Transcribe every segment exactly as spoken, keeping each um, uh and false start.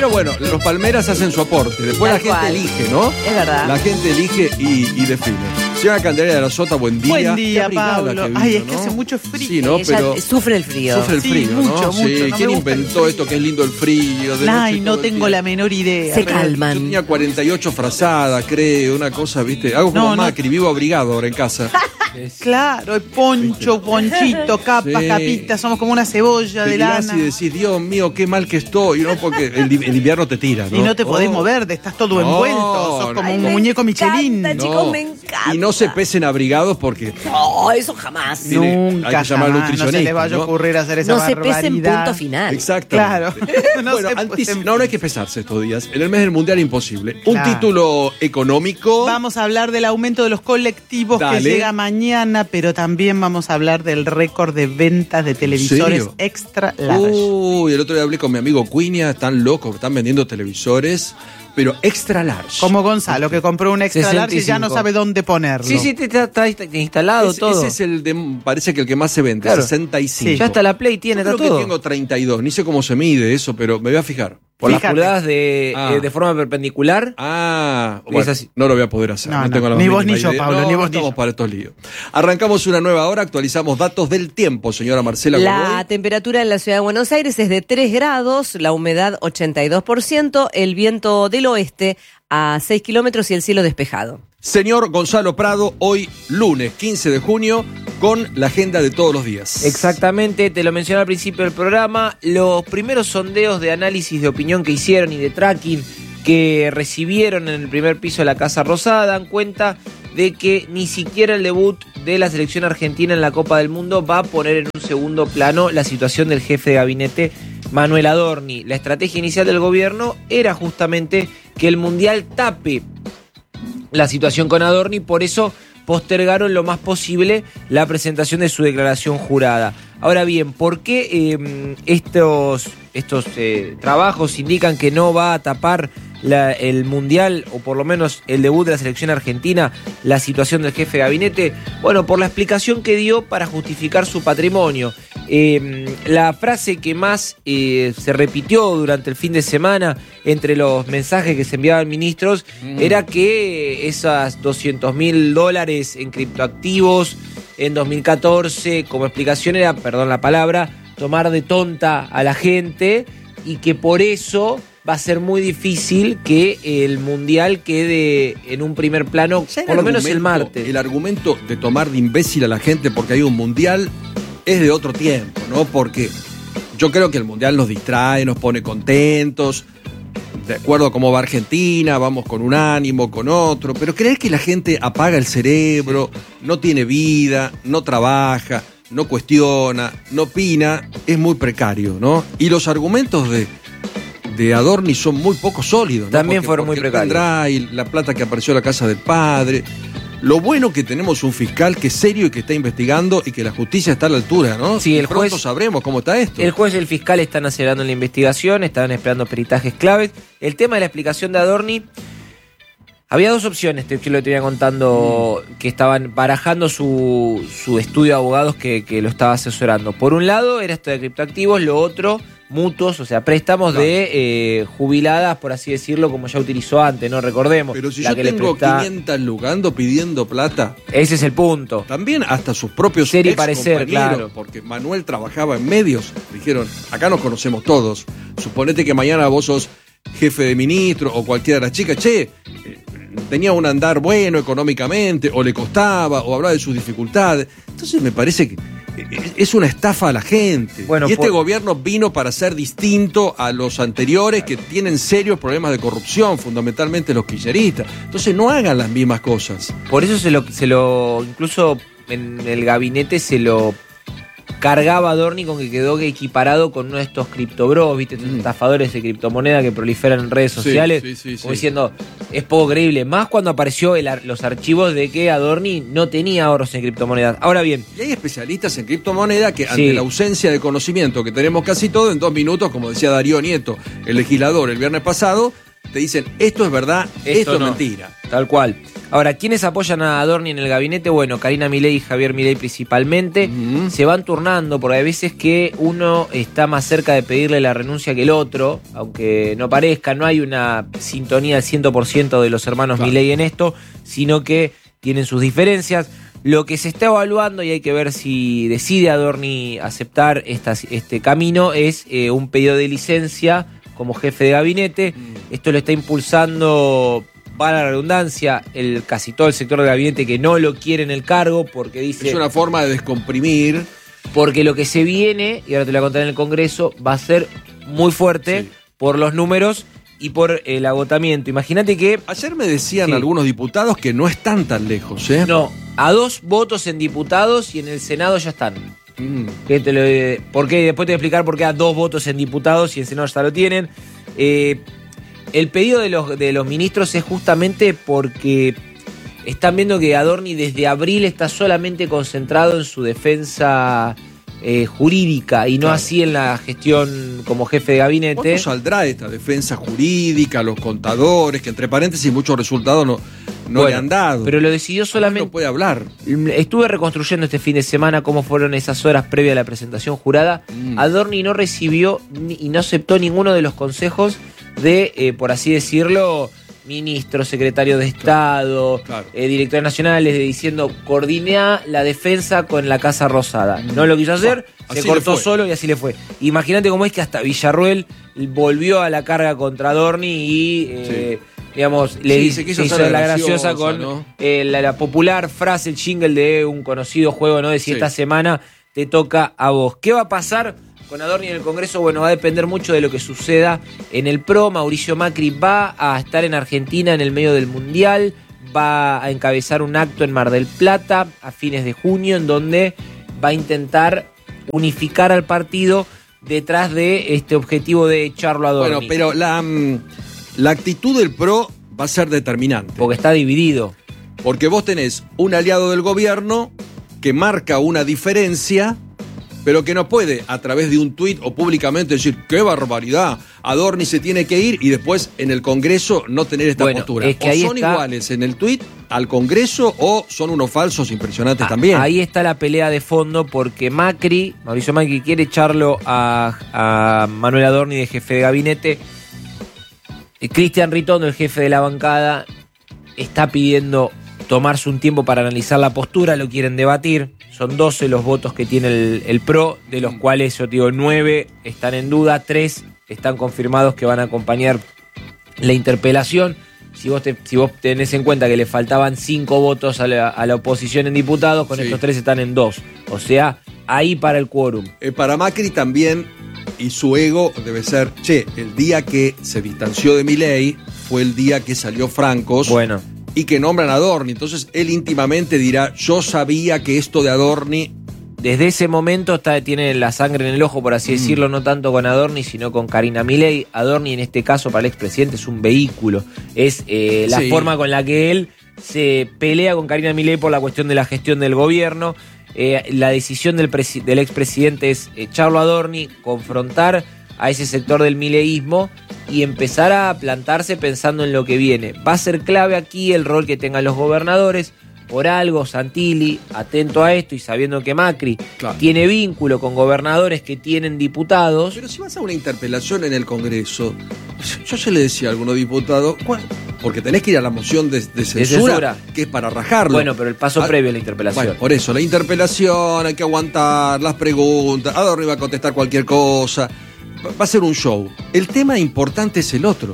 bueno, los palmeras hacen su aporte. Después Tal la gente cual. elige, ¿no? Es verdad. La gente elige y, y define. Señora Candelaria de la Sota, buen día. Buen día, Qué abrigada Pablo. que vino, Ay, es que ¿no? hace mucho frío. Sí, ¿no? Ella Pero sufre el frío. sufre el Sí, frío, mucho, ¿no? mucho. Sí. No me ¿Quién gusta el inventó frío. esto que es lindo el frío? De Ay, noche no todo el tengo día? la menor idea. Se Pero- calman. Yo tenía cuarenta y ocho frazadas, creo, una cosa, ¿viste? Hago como No, no. Macri, vivo abrigado ahora en casa. Claro, el poncho, ponchito, capa, Sí. capita, somos como una cebolla Te de mirás lana. y decís, Dios mío, qué mal que estoy, ¿no? Porque el, el invierno te tira, ¿no? Y no te podés Oh. mover, te estás todo No, envuelto, sos como no. un Ay, muñeco me Michelin. encanta, chicos, me encanta. Y no se pesen abrigados porque No, eso jamás. tiene- Nunca, hay que llamar al jamás, no se nutricionista, les vaya ¿no? a ocurrir hacer esa No se barbaridad. pesen, punto final. Exacto. Claro. No bueno, se antici- pesen. no, no hay que pesarse estos días. En el mes del Mundial imposible. Un Claro. título económico. Vamos a hablar del aumento de los colectivos Dale. que llega mañana, pero también vamos a hablar del récord de ventas de televisores serio? extra large. Uy, el otro día hablé con mi amigo Cuinia, están locos, están vendiendo televisores, pero extra large. Como Gonzalo, que compró un extra large y ya no sesenta y cinco. sabe dónde ponerlo. Sí, sí, te- está, está instalado Ese- todo. Ese es el de, parece que el que más se vende, Claro. sesenta y cinco. Sí. Ya está la Play, tiene, Yo está creo todo. que tengo treinta y dos, ni sé cómo se mide eso, pero me voy a fijar. Por las Fíjate. pulgadas de, Ah. eh, de forma perpendicular. Ah, Es bueno, así. no lo voy a poder hacer. No, No, no, tengo la ni más vos mínima ni yo, idea. Pablo, No, ni no vos ni estamos yo. para estos líos. Arrancamos una nueva hora, actualizamos datos del tiempo, señora Marcela La Godoy. temperatura en la ciudad de Buenos Aires es de tres grados, la humedad ochenta y dos por ciento, el viento del oeste a seis kilómetros y el cielo despejado. Señor Gonzalo Prado, hoy lunes quince de junio, con la agenda de todos los días. Exactamente, te lo mencioné al principio del programa. Los primeros sondeos de análisis de opinión que hicieron y de tracking que recibieron en el primer piso de la Casa Rosada dan cuenta de que ni siquiera el debut de la selección argentina en la Copa del Mundo va a poner en un segundo plano la situación del jefe de gabinete Manuel Adorni. La estrategia inicial del gobierno era justamente que el Mundial tape la situación con Adorni, por eso postergaron lo más posible la presentación de su declaración jurada. Ahora bien, ¿por qué eh, estos, estos eh, trabajos indican que no va a tapar la- el Mundial, o por lo menos el debut de la selección argentina, la situación del jefe de gabinete? Bueno, por la explicación que dio para justificar su patrimonio. Eh, la frase que más eh, se repitió durante el fin de semana entre los mensajes que se enviaban ministros Mm. era que esas doscientos mil dólares en criptoactivos en dos mil catorce, como explicación era, perdón la palabra, tomar de tonta a la gente, y que por eso va a ser muy difícil que el Mundial quede en un primer plano, Ya el por lo menos el argumento- martes. El argumento de tomar de imbécil a la gente porque hay un mundial es de otro tiempo, ¿no? Porque yo creo que el mundial nos distrae, nos pone contentos, de acuerdo a cómo va Argentina, vamos con un ánimo, con otro, pero creer que la gente apaga el cerebro, no tiene vida, no trabaja, no cuestiona, no opina, es muy precario, ¿no? Y los argumentos de, de Adorni son muy poco sólidos, ¿no? También Porque- fueron muy porque el precarios. pendrive, la plata que apareció en la casa del padre. Lo bueno que tenemos un fiscal que es serio y que está investigando y que la justicia está a la altura, ¿no? Sí, Y el pronto juez- sabremos cómo está esto. El juez y el fiscal están acelerando la investigación, están esperando peritajes claves. El tema de la explicación de Adorni, había dos opciones, te, que lo te iba contando, que estaban barajando su, su estudio de abogados que, que lo estaba asesorando. Por un lado era esto de criptoactivos, lo otro, mutuos, o sea, préstamos Claro. de eh, jubiladas, por así decirlo, como ya utilizó antes, ¿no? Recordemos. Pero si la yo que le tengo presta- quinientas lugando pidiendo plata, Ese es el punto. también hasta sus propios Ser y ex parecer, compañeros, claro. porque Manuel trabajaba en medios, dijeron, acá nos conocemos todos, suponete que mañana vos sos jefe de ministro o cualquiera de las chicas, che, eh, tenía un andar bueno económicamente, o le costaba, o hablaba de sus dificultades, entonces me parece que eh, es una estafa a la gente. Bueno, y este por- gobierno vino para ser distinto a los anteriores que tienen serios problemas de corrupción, fundamentalmente los kirchneristas. Entonces no hagan las mismas cosas. Por eso se lo, se lo, incluso en el gabinete se lo cargaba Adorni con que quedó equiparado con uno de estos criptobros, ¿viste? Estos Mm. estafadores de criptomoneda que proliferan en redes Sí, sociales. sí, sí, como sí. diciendo, es poco creíble. Más cuando apareció el ar- los archivos de que Adorni no tenía ahorros en criptomonedas. Ahora bien, Y hay especialistas en criptomoneda que ante Sí. la ausencia de conocimiento que tenemos casi todo, en dos minutos, como decía Darío Nieto, el legislador, el viernes pasado, te dicen esto es verdad, esto, Esto es no. mentira. Tal cual. Ahora, ¿quiénes apoyan a Adorni en el gabinete? Bueno, Karina Milei y Javier Milei principalmente. Ujú. Se van turnando, porque hay veces que uno está más cerca de pedirle la renuncia que el otro, aunque no parezca, no hay una sintonía al cien por ciento de los hermanos Claro. Milei en esto, sino que tienen sus diferencias. Lo que se está evaluando, y hay que ver si decide Adorni aceptar esta, este camino, es eh, un pedido de licencia como jefe de gabinete. Mm. Esto lo está impulsando, para la redundancia, el casi todo el sector del gabinete que no lo quiere en el cargo, porque dice, Es una forma de descomprimir. porque lo que se viene, y ahora te lo voy a contar en el Congreso, va a ser muy fuerte Sí. por los números y por el agotamiento. Imagínate que, Ayer me decían Sí. algunos diputados que no están tan lejos, ¿eh? no, a dos votos en diputados y en el Senado ya están. Mm. Que te lo, ¿por qué? Después te voy a explicar por qué a dos votos en diputados y en Senado ya lo tienen. Eh, el pedido de los, de los ministros es justamente porque están viendo que Adorni desde abril está solamente concentrado en su defensa eh, jurídica y no Claro. así en la gestión como jefe de gabinete. ¿Cuándo saldrá esta defensa jurídica, los contadores, que entre paréntesis muchos resultados no, no Bueno, le han dado? Pero lo decidió Además, solamente... no puede hablar. Estuve reconstruyendo este fin de semana cómo fueron esas horas previas a la presentación jurada. Mm. Adorni no recibió ni- y no aceptó ninguno de los consejos de, eh, por así decirlo, ministros, secretarios de Estado, claro. eh, directores nacionales, de diciendo, coordina la defensa con la Casa Rosada. No lo quiso hacer, Ah, se así cortó le fue. solo y así le fue. Imagínate cómo es que hasta Villarruel volvió a la carga contra Adorni y... eh, digamos, le Sí, dice se que quiso hizo hacer la la graciosa, graciosa, con ¿no? eh, la, la popular frase, el jingle de un conocido juego, ¿no? De si Sí. esta semana te toca a vos. ¿Qué va a pasar con Adorni en el Congreso? Bueno, va a depender mucho de lo que suceda en el P R O. Mauricio Macri va a estar en Argentina en el medio del Mundial, va a encabezar un acto en Mar del Plata a fines de junio, en donde va a intentar unificar al partido detrás de este objetivo de echarlo a Adorni. Bueno, pero la, mm, la actitud del P R O va a ser determinante. Porque está dividido. Porque vos tenés un aliado del gobierno que marca una diferencia, pero que no puede a través de un tuit o públicamente decir ¡qué barbaridad! Adorni se tiene que ir y después en el Congreso no tener esta Bueno, postura. es que o ahí son está- iguales en el tuit al Congreso o son unos falsos impresionantes también. Ah, Ahí está la pelea de fondo porque Macri, Mauricio Macri, quiere echarlo a, a Manuel Adorni de jefe de gabinete. Eh, Cristian Ritondo, el jefe de la bancada, está pidiendo tomarse un tiempo para analizar la postura, lo quieren debatir. Son doce los votos que tiene el, el P R O, de los cuales yo te digo nueve están en duda, tres están confirmados que van a acompañar la interpelación. Si vos, te, si vos tenés en cuenta que le faltaban cinco votos a la, a la oposición en diputados, con Sí. estos tres están en dos. O sea, ahí para el quórum. Eh, para Macri también, y su ego debe ser, che, el día que se distanció de Milei fue el día que salió Francos Bueno, y que nombran a Adorni. Entonces él íntimamente dirá, yo sabía que esto de Adorni... desde ese momento está, tiene la sangre en el ojo, por así Mm. decirlo, no tanto con Adorni, sino con Karina Milei. Adorni, en este caso, para el expresidente, es un vehículo. Es eh, la Sí. forma con la que él se pelea con Karina Milei por la cuestión de la gestión del gobierno. Eh, la decisión del, presi- del expresidente es echarlo a Adorni, confrontar a ese sector del mileísmo y empezar a plantarse pensando en lo que viene. Va a ser clave aquí el rol que tengan los gobernadores. Por algo, Santilli, atento a esto y sabiendo que Macri Claro. tiene vínculo con gobernadores que tienen diputados. Pero si vas a una interpelación en el Congreso, yo se le decía a algunos diputados, ¿cuál? Porque tenés que ir a la moción de, de censura, censura. que es para rajarlo. Bueno, pero el paso Ah, previo a la interpelación. Bueno, por eso, la interpelación, hay que aguantar, las preguntas, Adorni va a contestar cualquier cosa, va va a ser un show. El tema importante es el otro.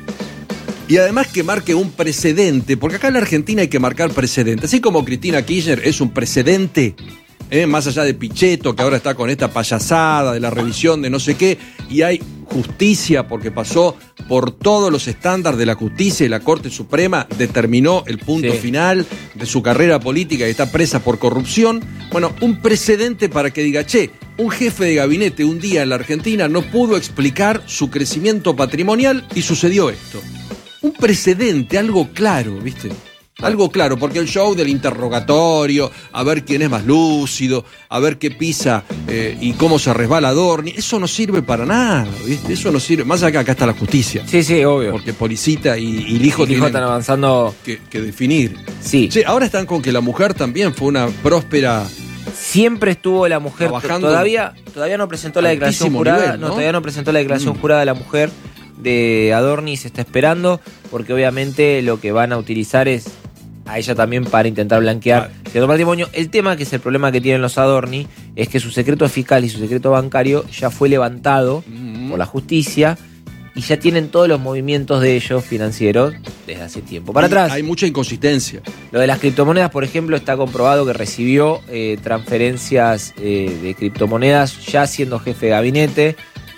Y además que marque un precedente, porque acá en la Argentina hay que marcar precedentes. Así como Cristina Kirchner es un precedente, ¿eh? Más allá de Pichetto, que ahora está con esta payasada de la revisión de no sé qué, y hay justicia porque pasó por todos los estándares de la justicia y la Corte Suprema determinó el punto Sí. final de su carrera política y está presa por corrupción. Bueno, un precedente para que diga, che, un jefe de gabinete un día en la Argentina no pudo explicar su crecimiento patrimonial y sucedió esto. Un precedente, algo claro, ¿viste? Algo claro, porque el show del interrogatorio, a ver quién es más lúcido, a ver qué pisa eh, y cómo se resbala Adorni, eso no sirve para nada, ¿viste? Eso no sirve, más acá, acá está la justicia. Sí, sí, obvio. Porque Policita y, y el hijo el hijo tienen están avanzando. que, que definir. Sí. Sí, ahora están con que la mujer también fue una próspera... Siempre estuvo la mujer, Trabajando todavía todavía no presentó la declaración altísimo jurada, nivel, ¿no? no, todavía no presentó la declaración Mm. jurada de la mujer de Adorni, se está esperando, porque obviamente lo que van a utilizar es a ella también para intentar blanquear Claro. cierto patrimonio. El tema, que es el problema que tienen los Adorni, es que su secreto fiscal y su secreto bancario ya fue levantado Mm. por la justicia y ya tienen todos los movimientos de ellos financieros desde hace tiempo para Y atrás. Hay mucha inconsistencia. Lo de las criptomonedas, por ejemplo, está comprobado que recibió eh, transferencias eh, de criptomonedas ya siendo jefe de gabinete.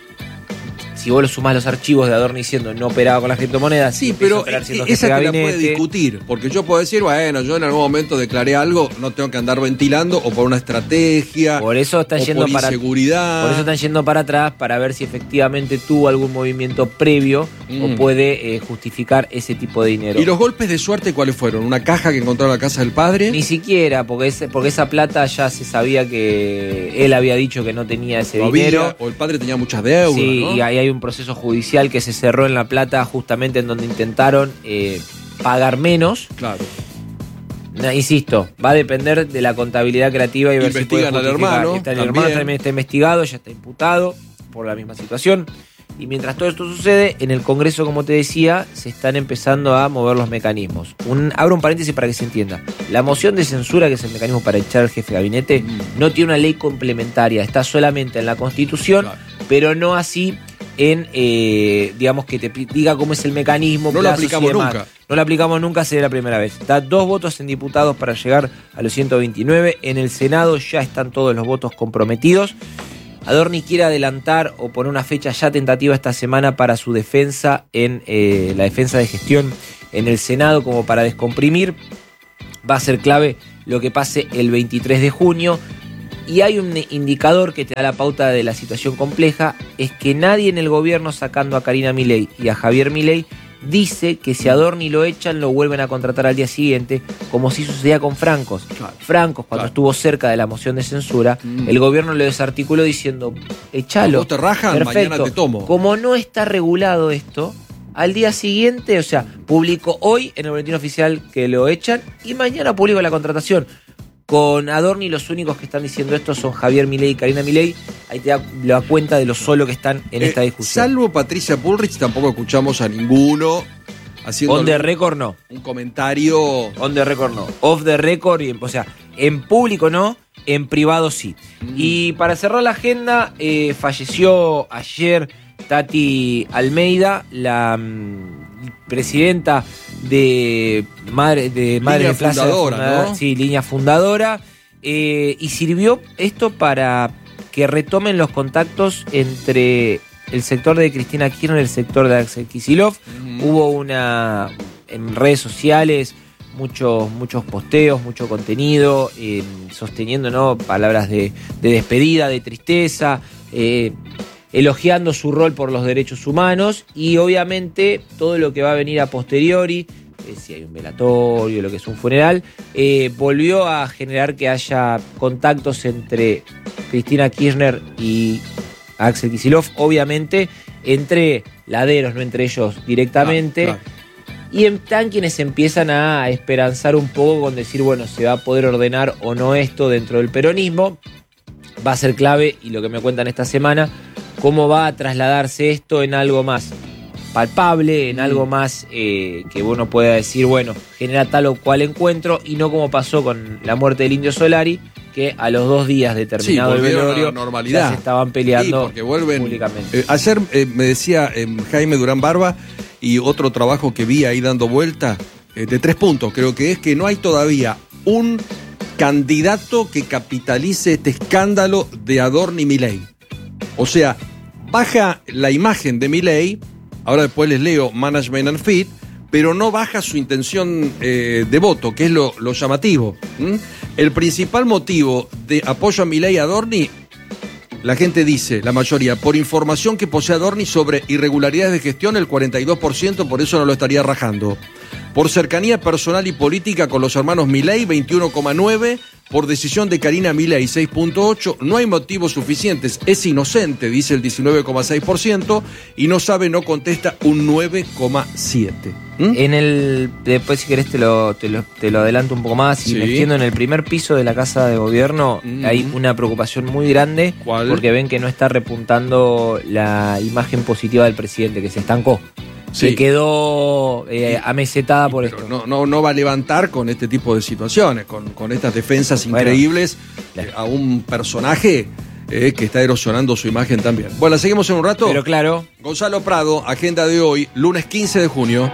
Si vos lo sumás los archivos de Adorni diciendo no operaba con las criptomonedas, Sí, empieza a pero operar siendo e- jefe esa de te la puede gabinete. discutir, porque yo puedo decir, bueno, yo en algún momento declaré algo, no tengo que andar ventilando, o por una estrategia, Por eso están o yendo por para inseguridad. Por eso están yendo para atrás para ver si efectivamente tuvo algún movimiento previo Mm. o puede eh, justificar ese tipo de dinero. ¿Y los golpes de suerte cuáles fueron? ¿Una caja que encontraron en la casa del padre? Ni siquiera, porque, ese, porque esa plata ya se sabía que él había dicho que no tenía ese No había, dinero. o el padre tenía muchas deudas, Sí, ¿no? y ahí hay un proceso judicial que se cerró en La Plata justamente en donde intentaron eh, pagar menos. Claro. No, insisto, va a depender de la contabilidad creativa y ver si puede Investigan al justificar. hermano, Está, el también. hermano también está investigado, ya está imputado por la misma situación. Y mientras todo esto sucede, en el Congreso, como te decía, se están empezando a mover los mecanismos. Un, abro un paréntesis para que se entienda. La moción de censura, que es el mecanismo para echar al jefe de gabinete, Mm. no tiene una ley complementaria, está solamente en la Constitución, Claro. pero no así en, eh, digamos, que te pi- diga cómo es el mecanismo. No lo plazos y aplicamos demás. nunca. No lo aplicamos nunca, sería la primera vez. Está dos votos en diputados para llegar a los ciento veintinueve. En el Senado ya están todos los votos comprometidos. Adorni quiere adelantar o poner una fecha ya tentativa esta semana para su defensa en eh, la defensa de gestión en el Senado, como para descomprimir. Va a ser clave lo que pase el veintitrés de junio. Y hay un indicador que te da la pauta de la situación compleja, es que nadie en el gobierno, sacando a Karina Milei y a Javier Milei, dice que si a Adorni lo echan, lo vuelven a contratar al día siguiente, como si sucedía con Francos. Claro. Francos, cuando Claro. estuvo cerca de la moción de censura, Mm. el gobierno lo desarticuló diciendo, echalo. Vos te rajan, Perfecto. mañana te tomo. Como no está regulado esto, al día siguiente, o sea, publicó hoy en el boletín oficial que lo echan y mañana publicó la contratación. Con Adorni los únicos que están diciendo esto son Javier Milei y Karina Milei. Ahí te da la cuenta de lo solo que están en Eh, esta discusión. Salvo Patricia Bullrich, tampoco escuchamos a ninguno haciendo On the algún- record no. un comentario. On the record no. Off the record, y, o sea, en público no, en privado sí. Mm. Y para cerrar la agenda, eh, falleció ayer Tati Almeida, la mm, presidenta de Madre de Madre Línea de Plaza de fundadora, Fundada- ¿no? Sí, línea fundadora. eh, y sirvió esto para que retomen los contactos entre el sector de Cristina Kirchner y el sector de Axel Kicillof. Ujú. Hubo una en redes sociales muchos muchos posteos, mucho contenido, eh, sosteniendo, ¿no?, palabras de, de despedida, de tristeza, eh, elogiando su rol por los derechos humanos y obviamente todo lo que va a venir a posteriori, eh, si hay un velatorio, lo que es un funeral, eh, volvió a generar que haya contactos entre Cristina Kirchner y Axel Kicillof, obviamente entre laderos, no entre ellos directamente. Claro, claro. Y están quienes empiezan a esperanzar un poco con decir, bueno, se va a poder ordenar o no esto dentro del peronismo. Va a ser clave, y lo que me cuentan esta semana, cómo va a trasladarse esto en algo más palpable, en Mm. algo más eh, que uno pueda decir, bueno, genera tal o cual encuentro, y no como pasó con la muerte del Indio Solari, que a los dos días de terminado Sí, el volvieron a la velorio normalidad. ya se estaban peleando Sí, porque vuelven. públicamente. Eh, ayer eh, me decía eh, Jaime Durán Barba, y otro trabajo que vi ahí dando vuelta, eh, de tres puntos, creo que es que no hay todavía un candidato que capitalice este escándalo de Adorni Milei. O sea, baja la imagen de Milei, ahora después les leo Management and Fit, pero no baja su intención eh, de voto, que es lo, lo llamativo. ¿Mm? El principal motivo de apoyo a Milei y Adorni, la gente dice, la mayoría, por información que posee Adorni sobre irregularidades de gestión, el cuarenta y dos por ciento, por eso no lo estaría rajando. Por cercanía personal y política con los hermanos Milei, veintiuno coma nueve. Por decisión de Karina Milei, seis punto ocho. No hay motivos suficientes. Es inocente, dice el diecinueve coma seis por ciento. Y no sabe, no contesta, un nueve coma siete. ¿Mm? En el, después si querés te lo, te lo, te lo adelanto un poco más y Sí. me extiendo. En el primer piso de la Casa de Gobierno Mm. hay una preocupación muy grande. ¿Cuál? Porque ven que no está repuntando la imagen positiva del presidente, que se estancó. Sí. Se quedó eh, amesetada por Pero esto. no, no, no va a levantar con este tipo de situaciones, con, con estas defensas Bueno, increíbles claro. eh, a un personaje eh, que está erosionando su imagen también. Bueno, seguimos en un rato. Pero claro, Gonzalo Prado, agenda de hoy, lunes quince de junio.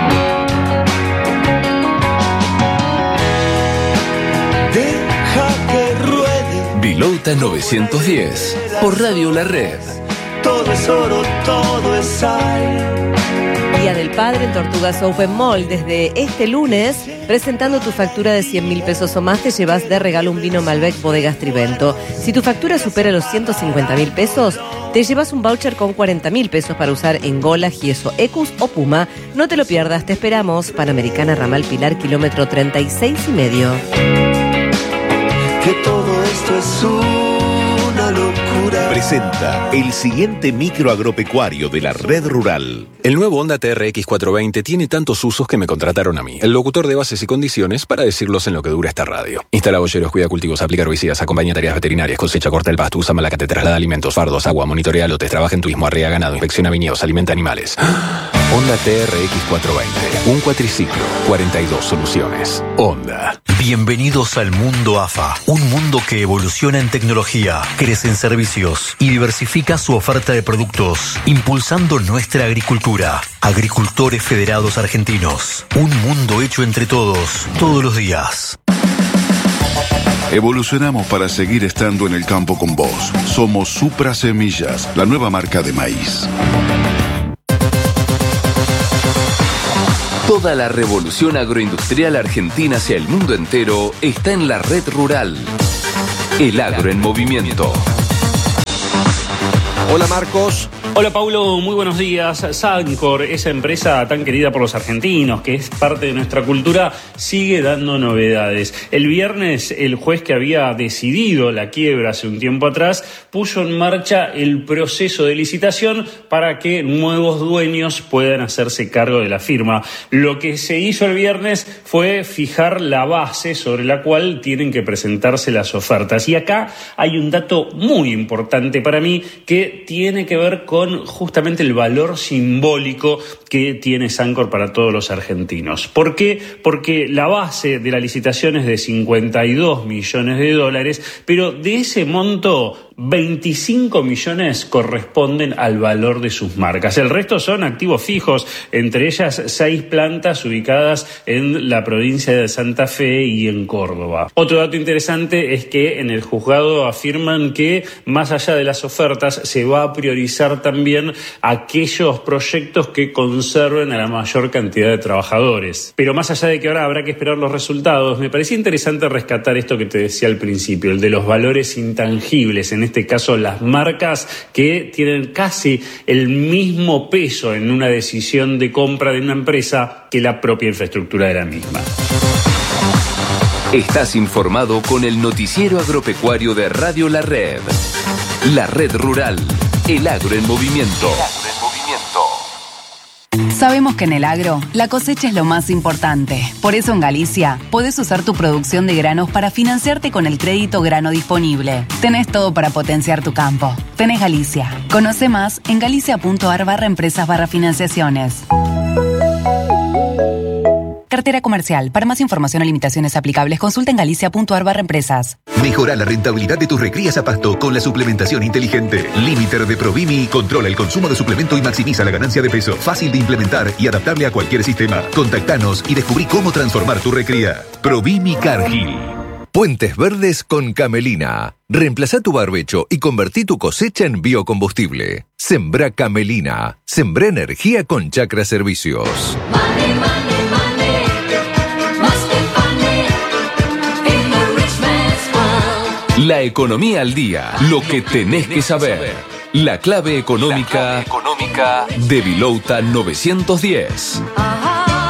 Deja que ruede, Vilota novecientos diez, por Radio La Red. todo es oro, todo es sal. Día del Padre en Tortugas Open Mall. Desde este lunes, presentando tu factura de cien mil pesos o más, te llevas de regalo un vino Malbec Bodegas Trivento. Si tu factura supera los ciento cincuenta mil pesos, te llevas un voucher con cuarenta mil pesos para usar en Gola, Gieso, Ecus o Puma. No te lo pierdas, te esperamos. Panamericana Ramal Pilar, kilómetro treinta y seis y medio. Que todo esto es una locura. Presenta el siguiente micro agropecuario de la Red Rural. El nuevo Honda T R X cuatrocientos veinte tiene tantos usos que me contrataron a mí, el locutor de bases y condiciones, para decirlos en lo que dura esta radio. Instala boyeros, cuida cultivos, aplica herbicidas, acompaña tareas veterinarias, cosecha, corta el pasto, usa malacate, traslada alimentos, fardos, agua, monitorea lotes, trabaja en turismo, arrea ganado, inspecciona viñedos, alimenta animales. Honda T R X cuatrocientos veinte, un cuatriciclo, cuarenta y dos soluciones. Honda. Bienvenidos al mundo A F A, un mundo que evoluciona en tecnología, crece en servicios y diversifica su oferta de productos, impulsando nuestra agricultura. Agricultores Federados Argentinos, un mundo hecho entre todos, todos los días. Evolucionamos para seguir estando en el campo con vos. Somos Supra Semillas, la nueva marca de maíz. Toda la revolución agroindustrial argentina hacia el mundo entero está en la Red Rural. El agro en movimiento. Hola Marcos. Hola Paulo, muy buenos días. Sancor, esa empresa tan querida por los argentinos, que es parte de nuestra cultura, sigue dando novedades. El viernes, el juez que había decidido la quiebra hace un tiempo atrás, puso en marcha el proceso de licitación para que nuevos dueños puedan hacerse cargo de la firma. Lo que se hizo el viernes fue fijar la base sobre la cual tienen que presentarse las ofertas. Y acá hay un dato muy importante para mí que tiene que ver con justamente el valor simbólico que tiene Sancor para todos los argentinos. ¿Por qué? Porque la base de la licitación es de cincuenta y dos millones de dólares, pero de ese monto, veinticinco millones corresponden al valor de sus marcas. El resto son activos fijos, entre ellas seis plantas ubicadas en la provincia de Santa Fe y en Córdoba. Otro dato interesante es que en el juzgado afirman que más allá de las ofertas se va a priorizar también aquellos proyectos que conserven a la mayor cantidad de trabajadores. Pero más allá de que ahora habrá que esperar los resultados, me parecía interesante rescatar esto que te decía al principio, el de los valores intangibles, en este caso las marcas que tienen casi el mismo peso en una decisión de compra de una empresa que la propia infraestructura de la misma. Estás informado con el noticiero agropecuario de Radio La Red. La Red Rural. El agro en movimiento. Sabemos que en el agro, la cosecha es lo más importante. Por eso en Galicia, podés usar tu producción de granos para financiarte con el crédito grano disponible. Tenés todo para potenciar tu campo. Tenés Galicia. Conoce más en galicia.ar barra empresas barra financiaciones. Cartera comercial. Para más información o limitaciones aplicables, consulta en galicia.ar barra empresas. Mejora la rentabilidad de tus recrías a pasto con la suplementación inteligente. Limiter de Provimi controla el consumo de suplemento y maximiza la ganancia de peso. Fácil de implementar y adaptable a cualquier sistema. Contactanos y descubrí cómo transformar tu recría. Provimi Cargill. Puentes Verdes con Camelina. Reemplazá tu barbecho y convertí tu cosecha en biocombustible. Sembrá Camelina. Sembrá energía con Chacra Servicios. Money, money, money. La economía al día. Lo que tenés que saber. La clave económica, La clave económica de Vilota novecientos diez.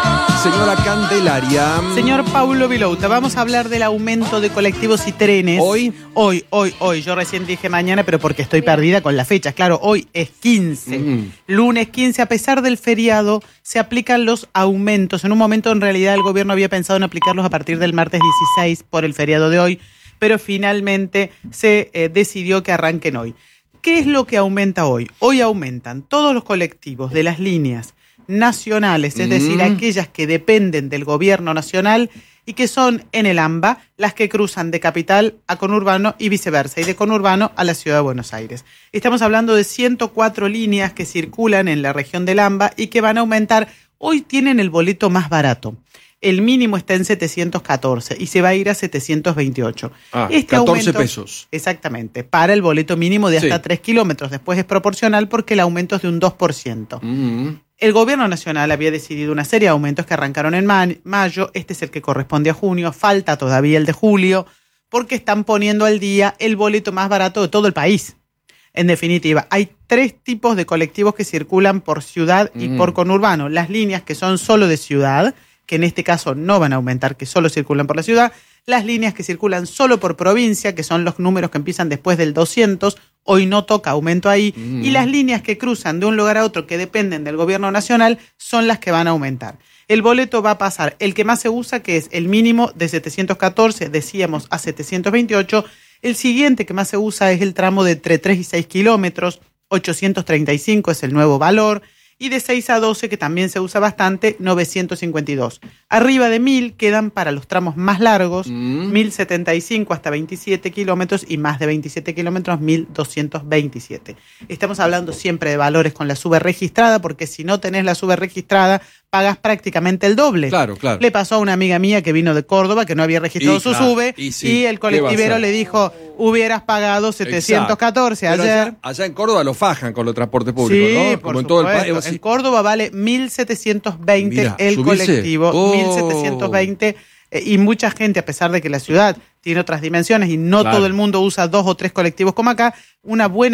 señora Candelaria. Señor Paulo Vilouta, vamos a hablar del aumento de colectivos y trenes. ¿Hoy? Hoy, hoy, hoy. Yo recién dije mañana, pero porque estoy perdida con las fechas. Claro, hoy es quince. Mm. Lunes quince, a pesar del feriado, se aplican los aumentos. En un momento, en realidad, el gobierno había pensado en aplicarlos a partir del martes dieciséis por el feriado de hoy, pero finalmente se eh, decidió que arranquen hoy. ¿Qué es lo que aumenta hoy? Hoy aumentan todos los colectivos de las líneas nacionales, es mm. decir, aquellas que dependen del gobierno nacional y que son en el AMBA las que cruzan de capital a conurbano y viceversa, y de conurbano a la ciudad de Buenos Aires. Estamos hablando de ciento cuatro líneas que circulan en la región del AMBA y que van a aumentar. Hoy tienen el boleto más barato. El mínimo está en setecientos catorce y se va a ir a setecientos veintiocho. Ah, este catorce aumento, pesos. Exactamente, para el boleto mínimo de hasta sí. tres kilómetros. Después es proporcional porque el aumento es de un dos por ciento. Mm-hmm. El gobierno nacional había decidido una serie de aumentos que arrancaron en ma- mayo. Este es el que corresponde a junio. Falta todavía el de julio porque están poniendo al día el boleto más barato de todo el país. En definitiva, hay tres tipos de colectivos que circulan por ciudad y mm. por conurbano. Las líneas que son solo de ciudad, que en este caso no van a aumentar, que solo circulan por la ciudad. Las líneas que circulan solo por provincia, que son los números que empiezan después del doscientos, hoy no toca aumento ahí. Mm. Y las líneas que cruzan de un lugar a otro que dependen del gobierno nacional son las que van a aumentar. El boleto va a pasar, el que más se usa, que es el mínimo de setecientos catorce, decíamos, a setecientos veintiocho. El siguiente que más se usa es el tramo de entre tres y seis kilómetros, ochocientos treinta y cinco es el nuevo valor. Y de seis a doce, que también se usa bastante, novecientos cincuenta y dos. Arriba de mil quedan para los tramos más largos, mm. mil setenta y cinco hasta veintisiete kilómetros y más de veintisiete kilómetros, mil doscientos veintisiete. Estamos hablando siempre de valores con la sube registrada, porque si no tenés la sube registrada, pagas prácticamente el doble. Claro, claro. Le pasó a una amiga mía que vino de Córdoba, que no había registrado y, su claro, sube, y, sí, y el colectivero le dijo, hubieras pagado setecientos catorce ayer. Allá, allá en Córdoba lo fajan con los transportes públicos, sí, ¿no? Como en todo el país. En Córdoba vale mil setecientos veinte Mira, el ¿subirse? colectivo, oh. mil setecientos veinte, eh, y mucha gente, a pesar de que la ciudad tiene otras dimensiones y no claro. todo el mundo usa dos o tres colectivos como acá, una buena